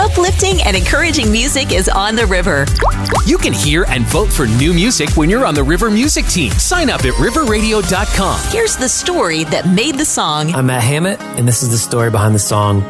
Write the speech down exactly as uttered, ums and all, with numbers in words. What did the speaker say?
Uplifting and encouraging music is on the river. You can hear and vote for new music when you're on the River Music Team. Sign up at river radio dot com. Here's the story that made the song. I'm Matt Hammett, and this is the story behind the song